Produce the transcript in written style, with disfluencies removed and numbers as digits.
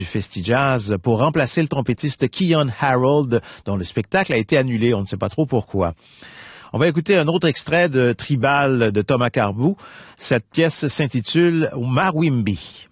du Festi Jazz pour remplacer le trompettiste Keyon Harold, dont le spectacle a été annulé. On ne sait pas trop pourquoi. On va écouter un autre extrait de Tribal de Thomas Carboux. Cette pièce s'intitule Mawimbi.